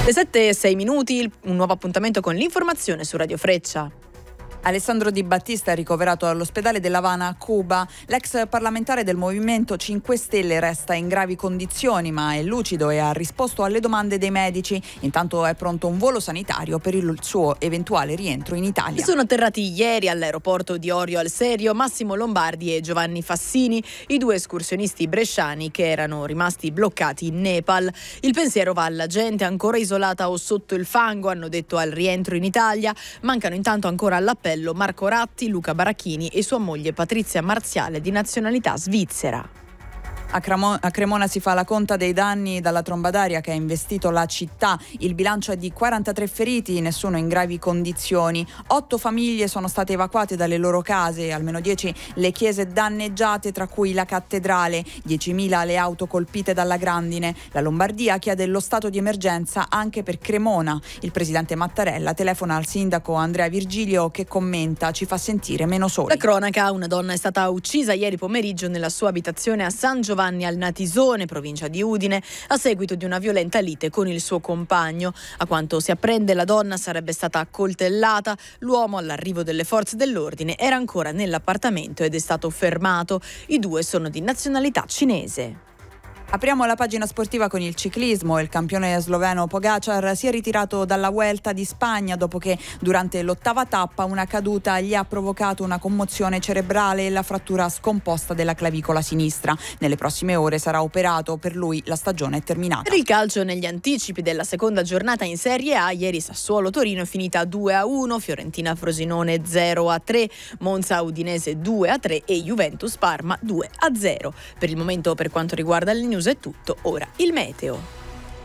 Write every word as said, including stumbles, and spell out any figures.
Le sette e sei minuti, un nuovo appuntamento con l'informazione su Radio Freccia. Alessandro Di Battista è ricoverato all'ospedale dell'Havana a Cuba. L'ex parlamentare del Movimento cinque Stelle resta in gravi condizioni, ma è lucido e ha risposto alle domande dei medici. Intanto è pronto un volo sanitario per il suo eventuale rientro in Italia. Sono atterrati ieri all'aeroporto di Orio al Serio Massimo Lombardi e Giovanni Fassini, i due escursionisti bresciani che erano rimasti bloccati in Nepal. Il pensiero va alla gente ancora isolata o sotto il fango, hanno detto al rientro in Italia. Mancano intanto ancora all'appello Marco Ratti, Luca Barachini e sua moglie Patrizia Marziale di nazionalità svizzera. A Cremona si fa la conta dei danni dalla tromba d'aria che ha investito la città. Il bilancio è di quarantatré feriti, nessuno in gravi condizioni. Otto famiglie sono state evacuate dalle loro case, almeno dieci le chiese danneggiate, tra cui la cattedrale, diecimila le auto colpite dalla grandine. La Lombardia chiede lo stato di emergenza anche per Cremona. Il presidente Mattarella telefona al sindaco Andrea Virgilio che commenta: ci fa sentire meno soli. La cronaca: una donna è stata uccisa ieri pomeriggio nella sua abitazione a San Giovanni al Natisone, provincia di Udine, a seguito di una violenta lite con il suo compagno. A quanto si apprende, la donna sarebbe stata accoltellata. L'uomo, all'arrivo delle forze dell'ordine, era ancora nell'appartamento ed è stato fermato. I due sono di nazionalità cinese. Apriamo la pagina sportiva con il ciclismo. Il campione sloveno Pogačar si è ritirato dalla Vuelta di Spagna dopo che durante l'ottava tappa una caduta gli ha provocato una commozione cerebrale e la frattura scomposta della clavicola sinistra. Nelle prossime ore sarà operato, per lui la stagione è terminata. Per il calcio, negli anticipi della seconda giornata in Serie A, ieri Sassuolo-Torino è finita due a uno, Fiorentina-Frosinone zero a tre, Monza-Udinese due a tre e Juventus-Parma due a zero. Per il momento, per quanto riguarda il news è tutto, ora il meteo.